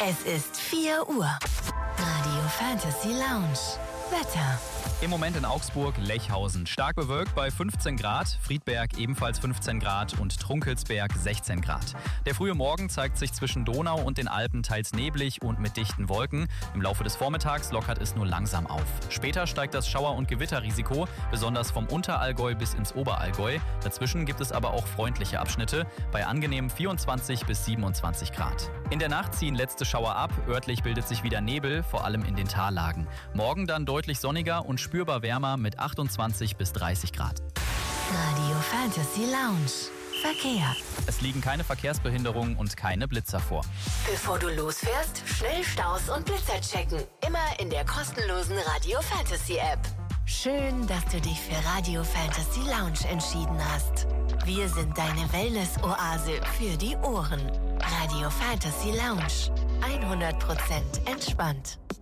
Es ist 4 Uhr. Radio Fantasy Lounge. Wetter. Im Moment in Augsburg, Lechhausen stark bewölkt bei 15 Grad, Friedberg ebenfalls 15 Grad und Trunkelsberg 16 Grad. Der frühe Morgen zeigt sich zwischen Donau und den Alpen teils neblig und mit dichten Wolken. Im Laufe des Vormittags lockert es nur langsam auf. Später steigt das Schauer- und Gewitterrisiko, besonders vom Unterallgäu bis ins Oberallgäu. Dazwischen gibt es aber auch freundliche Abschnitte bei angenehmen 24 bis 27 Grad. In der Nacht ziehen letzte Schauer ab, örtlich bildet sich wieder Nebel, vor allem in den Tallagen. Morgen dann deutlich sonniger und spürbar wärmer mit 28 bis 30 Grad. Radio Fantasy Lounge. Verkehr. Es liegen keine Verkehrsbehinderungen und keine Blitzer vor. Bevor du losfährst, schnell Staus und Blitzer checken. Immer in der kostenlosen Radio Fantasy App. Schön, dass du dich für Radio Fantasy Lounge entschieden hast. Wir sind deine Wellness-Oase für die Ohren. Radio Fantasy Lounge. 100% entspannt.